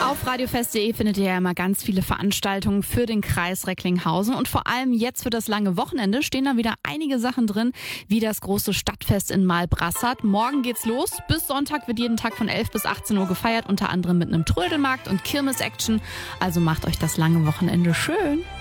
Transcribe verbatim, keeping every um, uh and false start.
Auf radiofest punkt de findet ihr ja immer ganz viele Veranstaltungen für den Kreis Recklinghausen. Und vor allem jetzt für das lange Wochenende stehen da wieder einige Sachen drin, wie das große Stadtfest in Malbrassat. Morgen geht's los. Bis Sonntag wird jeden Tag von elf bis achtzehn Uhr gefeiert, unter anderem mit einem Trödelmarkt und Kirmes-Action. Also macht euch das lange Wochenende schön.